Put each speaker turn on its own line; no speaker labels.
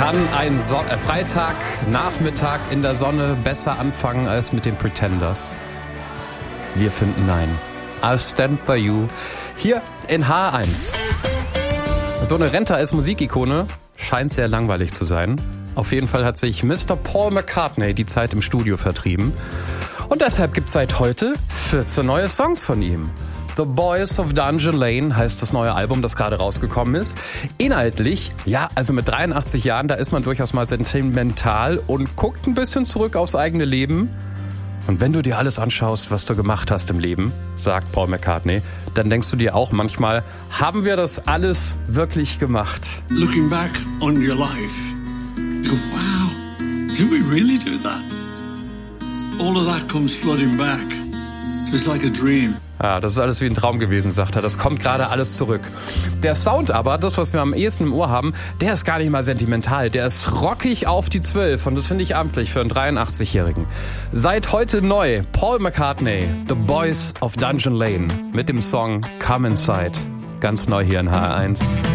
Kann ein Freitag, Nachmittag in der Sonne besser anfangen als mit den Pretenders? Wir finden nein. I'll stand by you. Hier in H1. So eine Renta als Musikikone scheint sehr langweilig zu sein. Auf jeden Fall hat sich Mr. Paul McCartney die Zeit im Studio vertrieben. Und deshalb gibt es seit heute 14 neue Songs von ihm. The Boys of Dungeon Lane heißt das neue Album, das gerade rausgekommen ist. Inhaltlich, ja, also mit 83 Jahren, da ist man durchaus mal sentimental und guckt ein bisschen zurück aufs eigene Leben. Und wenn du dir alles anschaust, was du gemacht hast im Leben, sagt Paul McCartney, dann denkst du dir auch manchmal, haben wir das alles wirklich gemacht?
Looking back on your life, you go, wow, did we really do that? All of that comes flooding back. So it's like a dream.
Ja, das ist alles wie ein Traum gewesen, sagt er. Das kommt gerade alles zurück. Der Sound aber, das, was wir am ehesten im Ohr haben, der ist gar nicht mal sentimental. Der ist rockig auf die 12 und das finde ich amtlich für einen 83-Jährigen. Seit heute neu, Paul McCartney, The Boys of Dungeon Lane mit dem Song Come Inside. Ganz neu hier in HR1.